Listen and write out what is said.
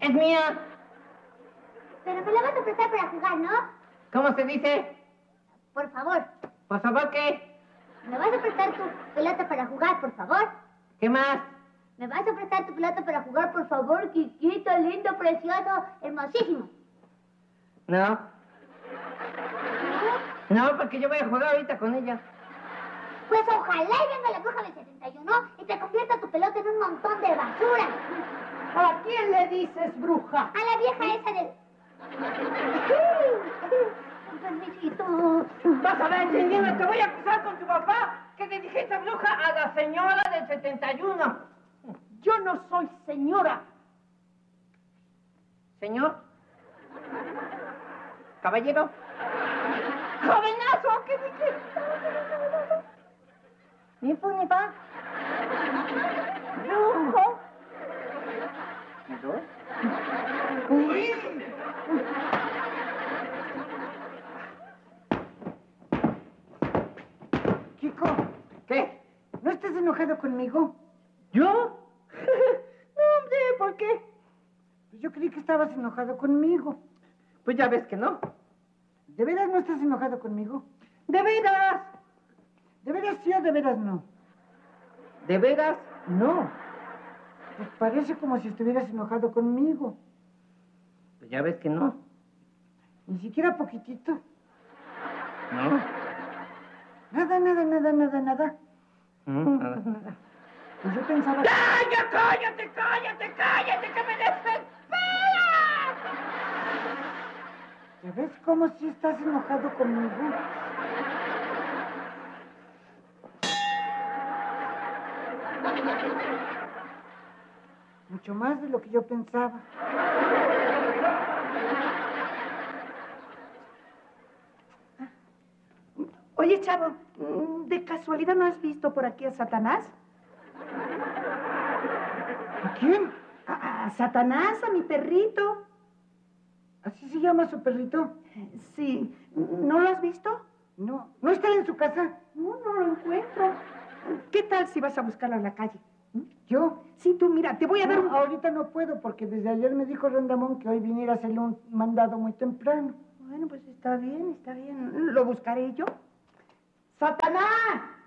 Es mía. Pero me la vas a prestar para jugar, ¿no? ¿Cómo se dice? Por favor. ¿Por favor qué? ¿Me vas a prestar tu pelota para jugar, por favor? ¿Qué más? ¿Me vas a prestar tu pelota para jugar, por favor, Quiquito, lindo, precioso, hermosísimo? No. No, porque yo voy a jugar ahorita con ella. Pues ojalá y venga la bruja del 71 y te convierta tu pelota en un montón de basura. ¿A quién le dices bruja? A la vieja esa del... Permisito. Vas a ver, señora, te voy a acusar con tu papá que le dijiste bruja a la señora del 71. Yo no soy señora. ¿Señor? ¿Caballero? ¡Jovenazo! ¿Qué dije? Ni fu ni pa. Brujo. ¿No? ¡Uy! Kiko, ¿Qué? ¿no estás enojado conmigo? ¿Yo? No, hombre, ¿por qué? Pues yo creí que estabas enojado conmigo. Pues ya ves que no. ¿De veras no estás enojado conmigo? ¿De veras? ¿De veras sí o de veras no? ¿De veras? No. Pues parece como si estuvieras enojado conmigo. Pues ya ves que no. Ni siquiera poquitito. No. Nada, nada, nada, nada, nada. Nada. Pues yo pensaba... ¡Cállate, que me desespera! ¿Ya ves cómo si estás enojado conmigo? Mucho más de lo que yo pensaba. Oye, chavo, ¿de casualidad no has visto por aquí a Satanás? ¿A quién? A Satanás, a mi perrito. ¿Así se llama su perrito? Sí, ¿no lo has visto? No. ¿No está en su casa? No, no lo encuentro. ¿Qué tal si vas a buscarlo en la calle? ¿Yo? Sí, tú, mira, te voy a dar un... Ahorita no puedo porque desde ayer me dijo Rondamón que hoy viniera a hacerle un mandado muy temprano. Bueno, pues está bien, está bien. ¿Lo buscaré yo? ¡Satanás!